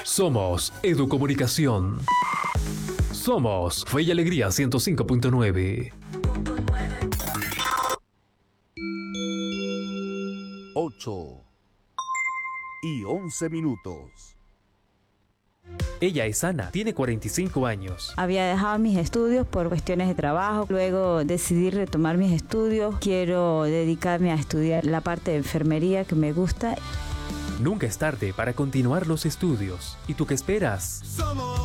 Somos Educomunicación. Somos Fe y Alegría 105.9. 8:11. Ella es Ana, tiene 45 años. Había dejado mis estudios por cuestiones de trabajo, luego decidí retomar mis estudios. Quiero dedicarme a estudiar la parte de enfermería que me gusta. Nunca es tarde para continuar los estudios. ¿Y tú qué esperas? Somos